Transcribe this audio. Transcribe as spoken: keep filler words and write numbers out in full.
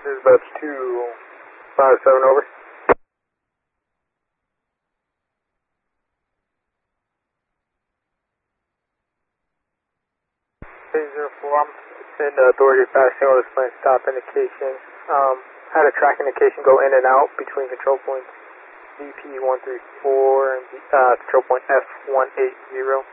Dispatch two five seven over. eight zero four, I'm in uh, authority fast signal display stop indication. Um, had a track indication go in and out between control points V P one three four and uh, control point F one eight zero.